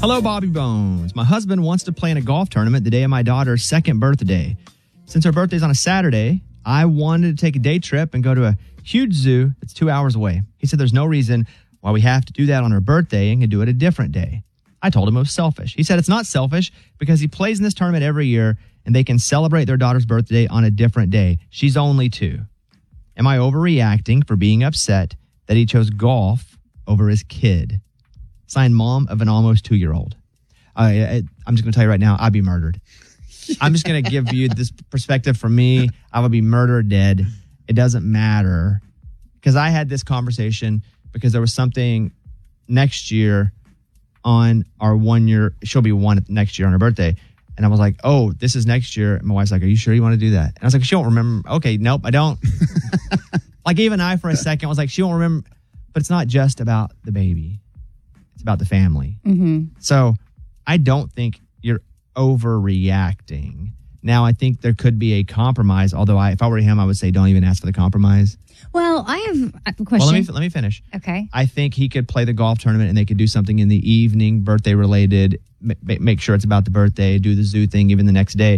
Hello, Bobby Bones. My husband wants to play in a golf tournament the day of my daughter's second birthday. Since her birthday's on a Saturday, I wanted to take a day trip and go to a huge zoo that's 2 hours away. He said there's no reason why we have to do that on her birthday and can do it a different day. I told him it was selfish. He said it's not selfish because he plays in this tournament every year and they can celebrate their daughter's birthday on a different day. She's only 2. Am I overreacting for being upset that he chose golf over his kid? Signed, mom of an almost 2-year-old. I'm just going to tell you right now, I'd be murdered. I'm just going to give you this perspective from me. I would be murdered dead. It doesn't matter. Because I had this conversation because there was something next year on our 1 year. She'll be 1 next year on her birthday. And I was like, oh, this is next year. And my wife's like, are you sure you want to do that? And I was like, she won't remember. Okay, nope, I don't. Like even I, for a second, was like, she won't remember. But it's not just about the baby. It's about the family. Mm-hmm. So I don't think you're overreacting. Now, I think there could be a compromise. Although if I were him, I would say don't even ask for the compromise. Well, I have a question. Well, let me finish. Okay. I think he could play the golf tournament and they could do something in the evening, birthday related, make sure it's about the birthday, do the zoo thing even the next day.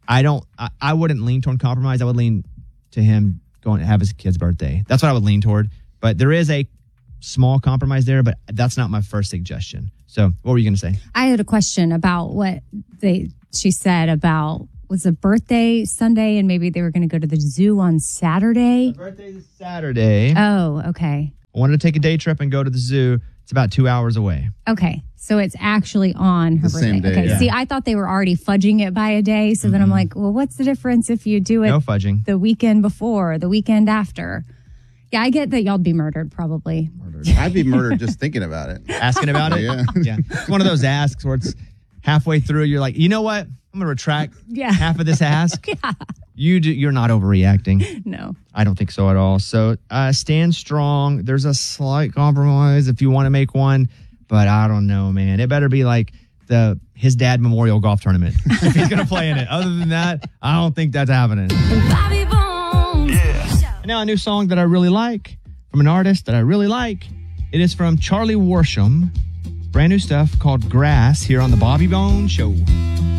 I wouldn't lean toward compromise. I would lean to him going to have his kid's birthday. That's what I would lean toward. But there is a small compromise there, but that's not my first suggestion. So what were you going to say? I had a question about what she said about was a birthday Sunday and maybe they were going to go to the zoo on Saturday. The birthday's Saturday. Oh, okay. I wanted to take a day trip and go to the zoo. It's about 2 hours away. Okay. So it's actually on her birthday. Same day, okay. yeah. See, I thought they were already fudging it by a day. So then I'm like, well, what's the difference if you do it no fudging. The weekend before, the weekend after? Yeah, I get that y'all'd be murdered probably. I'd be murdered just thinking about it. Asking about it? Yeah. Yeah. It's one of those asks where it's halfway through, you're like, you know what? I'm going to retract half of this ask. Yeah. You're not overreacting. No. I don't think so at all. So stand strong. There's a slight compromise if you want to make one, but I don't know, man. It better be like his dad memorial golf tournament if he's going to play in it. Other than that, I don't think that's happening. Bobby Bones. And now a new song that I really like from an artist that I really like. It is from Charlie Worsham. Brand new stuff called Grass here on the Bobby Bones Show.